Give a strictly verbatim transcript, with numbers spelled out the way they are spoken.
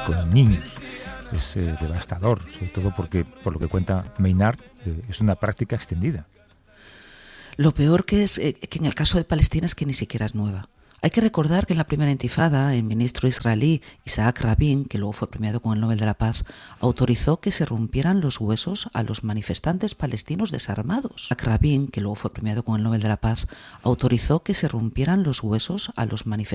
muerto niños. Es eh, devastador, sobre todo porque, por lo que cuenta Maynard, eh, es una práctica extendida. Lo peor que es eh, que en el caso de Palestina es que ni siquiera es nueva. Hay que recordar que en la primera intifada, el ministro israelí Isaac Rabin, que luego fue premiado con el Nobel de la Paz, autorizó que se rompieran los huesos a los manifestantes palestinos desarmados. Isaac Rabin, que luego fue premiado con el Nobel de la Paz, autorizó que se rompieran los huesos a los manifestantes